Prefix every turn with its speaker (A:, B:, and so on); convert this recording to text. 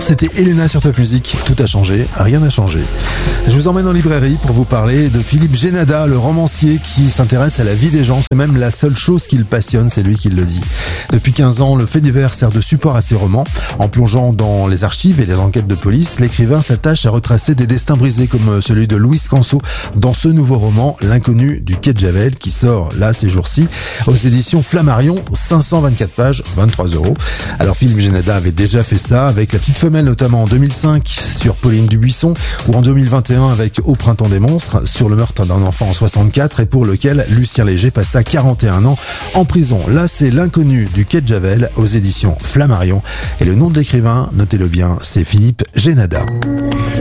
A: C'était Elena sur Top Music. Tout a changé, rien n'a changé. Je vous emmène en librairie pour vous parler de Philippe Génada, le romancier qui s'intéresse à la vie des gens. C'est même la seule chose qui le passionne, c'est lui qui le dit. Depuis 15 ans, le fait divers sert de support à ses romans. En plongeant dans les archives et les enquêtes de police, l'écrivain s'attache à retracer des destins brisés comme celui de Louis Canso dans ce nouveau roman, L'inconnu du quai de Javel, qui sort là ces jours-ci aux éditions Flammarion, 524 pages, 23 €. Alors Philippe Génada avait déjà fait ça avec La Petite Femelle, notamment en 2005 sur Pauline Dubuisson, ou en 2021 avec Au printemps des monstres sur le meurtre d'un enfant en 64 et pour lequel Lucien Léger passa 41 ans en prison. Là, c'est L'inconnu du quai de Javel aux éditions Flammarion et le nom de l'écrivain, notez-le bien, c'est Philippe Génada.